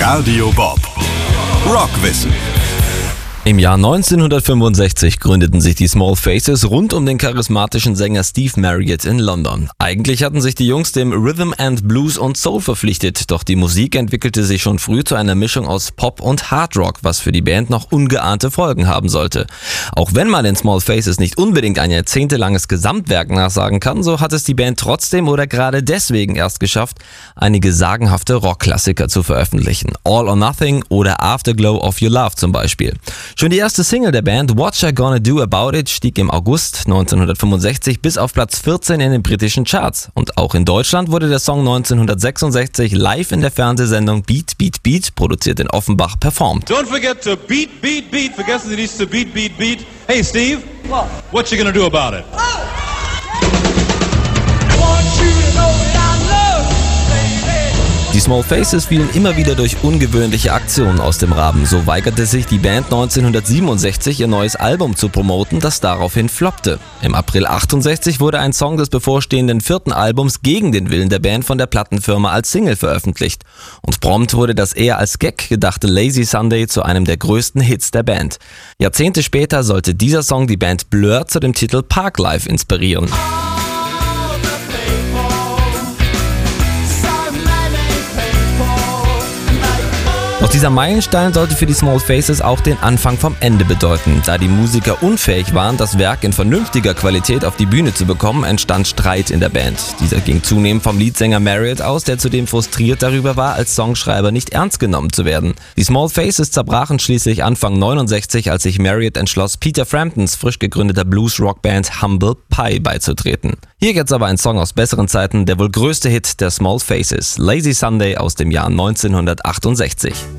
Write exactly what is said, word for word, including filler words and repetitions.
Radio Bob. Rockwissen. Im Jahr neunzehnhundertfünfundsechzig gründeten sich die Small Faces rund um den charismatischen Sänger Steve Marriott in London. Eigentlich hatten sich die Jungs dem Rhythm and Blues und Soul verpflichtet, doch die Musik entwickelte sich schon früh zu einer Mischung aus Pop und Hard Rock, was für die Band noch ungeahnte Folgen haben sollte. Auch wenn man den Small Faces nicht unbedingt ein jahrzehntelanges Gesamtwerk nachsagen kann, so hat es die Band trotzdem oder gerade deswegen erst geschafft, einige sagenhafte Rockklassiker zu veröffentlichen. All or Nothing oder Afterglow of Your Love zum Beispiel. Schon die erste Single der Band, What You Gonna Do About It, stieg im August neunzehnhundertfünfundsechzig bis auf Platz vierzehn in den britischen Charts. Und auch in Deutschland wurde der Song neunzehnhundertsechsundsechzig live in der Fernsehsendung Beat, Beat, Beat, produziert in Offenbach, performt. Don't forget to beat, beat, beat. Vergessen Sie nicht zu beat, beat, beat. Hey Steve, what, what you gonna do about it? Oh. Die Small Faces fielen immer wieder durch ungewöhnliche Aktionen aus dem Rahmen. So weigerte sich die Band neunzehnhundertsiebenundsechzig, ihr neues Album zu promoten, das daraufhin floppte. Im April achtundsechzig wurde ein Song des bevorstehenden vierten Albums gegen den Willen der Band von der Plattenfirma als Single veröffentlicht. Und prompt wurde das eher als Gag gedachte Lazy Sunday zu einem der größten Hits der Band. Jahrzehnte später sollte dieser Song die Band Blur zu dem Titel Parklife inspirieren. Doch dieser Meilenstein sollte für die Small Faces auch den Anfang vom Ende bedeuten. Da die Musiker unfähig waren, das Werk in vernünftiger Qualität auf die Bühne zu bekommen, entstand Streit in der Band. Dieser ging zunehmend vom Leadsänger Marriott aus, der zudem frustriert darüber war, als Songschreiber nicht ernst genommen zu werden. Die Small Faces zerbrachen schließlich Anfang neunundsechzig, als sich Marriott entschloss, Peter Framptons frisch gegründeter Blues-Rock-Band Humble Pie beizutreten. Hier jetzt aber ein Song aus besseren Zeiten, der wohl größte Hit der Small Faces, Lazy Sunday aus dem Jahr neunzehnhundertachtundsechzig.